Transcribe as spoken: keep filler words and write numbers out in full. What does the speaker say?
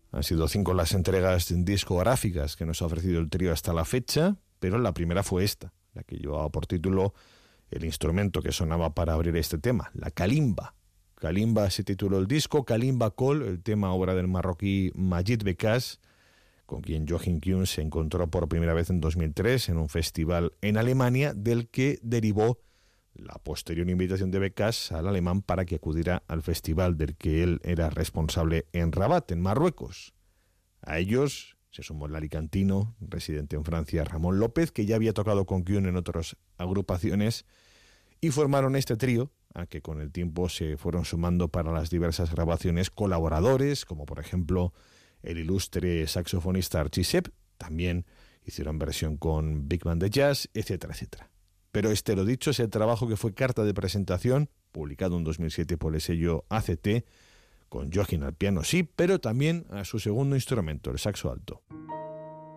Han sido cinco las entregas discográficas que nos ha ofrecido el trío hasta la fecha, pero la primera fue esta, la que llevaba por título el instrumento que sonaba para abrir este tema, la kalimba. Kalimba se tituló el disco, Kalimba Kol, el tema obra del marroquí Majid Bekas, con quien Joachim Kuhn se encontró por primera vez en dos mil tres en un festival en Alemania, del que derivó la posterior invitación de Bekas al alemán para que acudiera al festival del que él era responsable en Rabat, en Marruecos. A ellos se sumó el alicantino, residente en Francia, Ramón López, que ya había tocado con Kuhn en otras agrupaciones, y formaron este trío, a que con el tiempo se fueron sumando para las diversas grabaciones colaboradores, como por ejemplo el ilustre saxofonista Archie Shepp. También hicieron versión con Big Band de Jazz, etcétera, etcétera. Pero este, lo dicho, es el trabajo que fue carta de presentación, publicado en dos mil siete por el sello A C T, con Joachim al piano, sí, pero también a su segundo instrumento, el saxo alto.